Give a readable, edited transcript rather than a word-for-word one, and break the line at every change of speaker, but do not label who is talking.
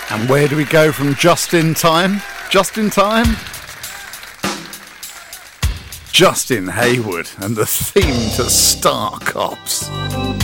And where do we go from Just in Time? Just in Time? Justin Hayward and the theme to Star Cops.